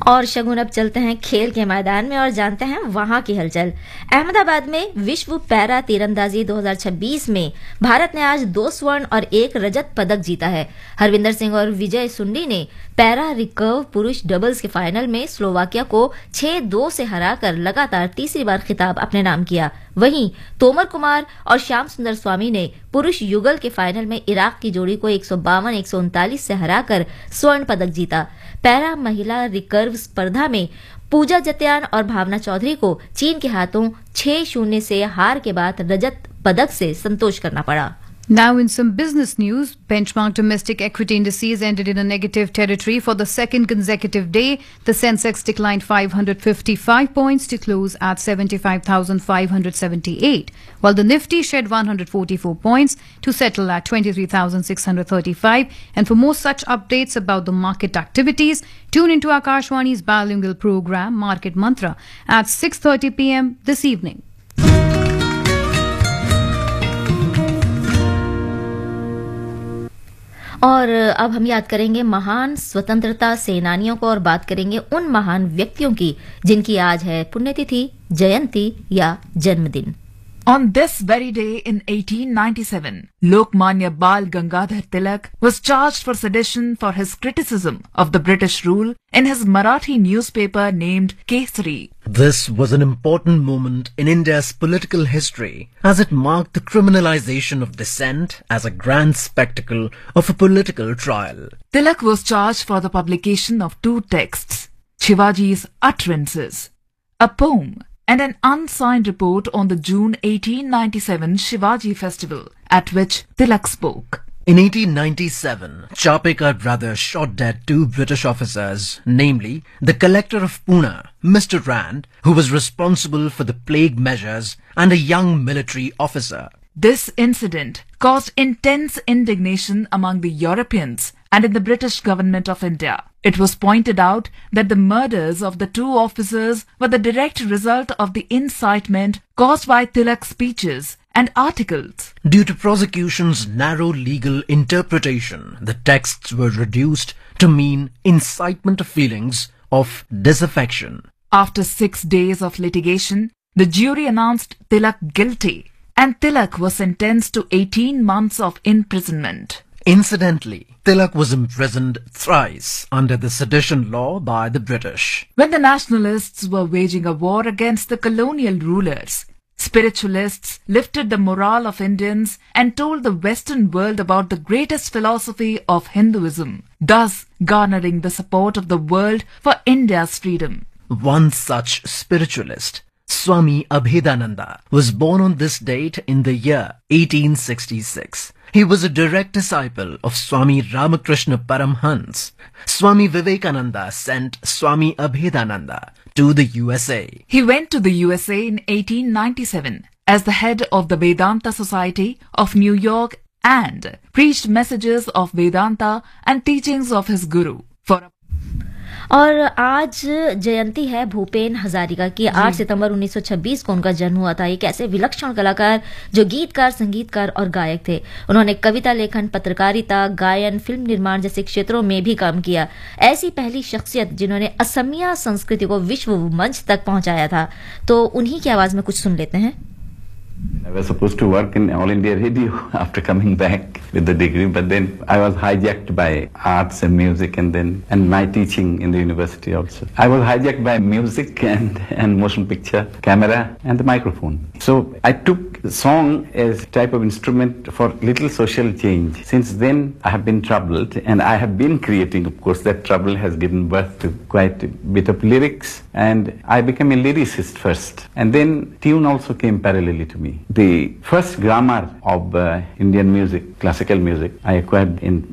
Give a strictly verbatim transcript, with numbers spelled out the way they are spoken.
और शगुन अब चलते हैं खेल के मैदान में और जानते हैं वहां की हलचल। अहमदाबाद में विश्व पैरा तीरंदाजी दो हज़ार छब्बीस में भारत ने आज दो स्वर्ण और एक रजत पदक जीता है। हरविंदर सिंह और विजय सुंडी ने पैरा रिकर्व पुरुष डबल्स के फाइनल में स्लोवाकिया को छह दो से हराकर लगातार तीसरी बार खिताब अपने नाम किया। वहीं तोमर कुमार और श्याम सुंदर स्वामी ने पुरुष युगल के फाइनल में इराक की जोड़ी को एक सौ बावन एक सौ उनतालीस से हराकर स्वर्ण पदक जीता। पैरा महिला रिकर्व स्पर्धा में पूजा जत्यान और भावना चौधरी को चीन के हाथों छह शून्य से हार के बाद रजत पदक से संतोष करना पड़ा। Now in some business news, benchmark domestic equity indices ended in a negative territory for the second consecutive day. The Sensex declined five hundred fifty-five points to close at seventy-five thousand five hundred seventy-eight, while the Nifty shed one hundred forty-four points to settle at twenty-three thousand six hundred thirty-five. And for more such updates about the market activities, tune into Akashwani's bilingual program Market Mantra at six thirty p m this evening. और अब हम याद करेंगे महान स्वतंत्रता सेनानियों को और बात करेंगे उन महान व्यक्तियों की जिनकी आज है पुण्यतिथि, जयंती या जन्मदिन। On this very day in eighteen ninety-seven, Lokmanya Bal Gangadhar Tilak was charged for sedition for his criticism of the British rule in his Marathi newspaper named Kesari. This was an important moment in India's political history as it marked the criminalization of dissent as a grand spectacle of a political trial. Tilak was charged for the publication of two texts, Shivaji's Utterances, a poem, and an unsigned report on the June eighteen ninety-seven Shivaji festival, at which Tilak spoke. In eighteen ninety-seven, Chapekar brothers shot dead two British officers, namely the collector of Pune, Mister Rand, who was responsible for the plague measures, and a young military officer. This incident caused intense indignation among the Europeans and in the British government of India. It was pointed out that the murders of the two officers were the direct result of the incitement caused by Tilak's speeches and articles. Due to prosecution's narrow legal interpretation, the texts were reduced to mean incitement of feelings of disaffection. After six days of litigation, the jury announced Tilak guilty, and Tilak was sentenced to eighteen months of imprisonment. Incidentally, Tilak was imprisoned thrice under the sedition law by the British. When the nationalists were waging a war against the colonial rulers, spiritualists lifted the morale of Indians and told the Western world about the greatest philosophy of Hinduism, thus garnering the support of the world for India's freedom. One such spiritualist, Swami Abhedananda, was born on this date in the year eighteen sixty-six. He was a direct disciple of Swami Ramakrishna Paramhans. Swami Vivekananda sent Swami Abhedananda to the U S A. He went to the U S A in eighteen ninety-seven as the head of the Vedanta Society of New York and preached messages of Vedanta and teachings of his guru. For a और आज जयंती है भूपेन हजारिका की। आठ सितंबर उन्नीस सौ छब्बीस को उनका जन्म हुआ था। एक ऐसे विलक्षण कलाकार जो गीतकार, संगीतकार और गायक थे। उन्होंने कविता लेखन, पत्रकारिता, गायन, फिल्म निर्माण जैसे क्षेत्रों में भी काम किया। ऐसी पहली शख्सियत जिन्होंने असमिया संस्कृति को विश्व मंच तक पहुंचाया था। तो उन्हीं की आवाज में कुछ सुन लेते हैं। I was supposed to work in All India Radio after coming back with the degree, but then I was hijacked by arts and music and then and my teaching in the university also. I was hijacked by music and, and motion picture, camera and the microphone. So I took song as type of instrument for little social change. Since then I have been troubled and I have been creating, of course that trouble has given birth to quite a bit of lyrics, and I became a lyricist first and then tune also came parallelly to me. The first grammar of uh, Indian music, classical music, I acquired in